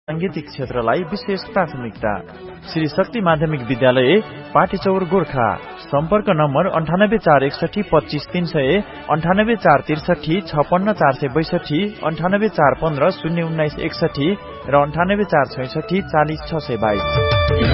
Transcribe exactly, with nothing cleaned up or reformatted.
सांगीतिक क्षेत्रलाई विशेष प्राथमिकता। श्री शक्ति माध्यमिक विद्यालय पाटीचौर गोर्खा। सम्पर्क नम्बर अन्ठानब्बे चार एकसठी पच्चीस तीन सय, अन्ठानब्बे चार त्रिसठी छपन्न चार सय बैसठी, अन्ठानब्बे चार पन्ध्र शून्य उन्नाइस एकसठी र अन्ठानब्बे चार छैसठी चालिस छ सय बाइस।